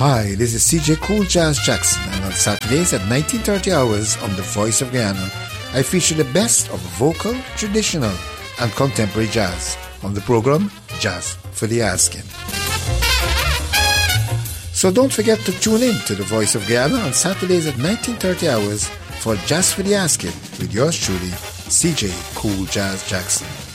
Hi, this is CJ Cool Jazz Jackson, and on Saturdays at 19:30 hours on The Voice of Guyana, I feature the best of vocal, traditional, and contemporary jazz on the program Jazz for the Asking. So don't forget to tune in to The Voice of Guyana on Saturdays at 19:30 hours for Jazz for the Asking with yours truly, CJ Cool Jazz Jackson.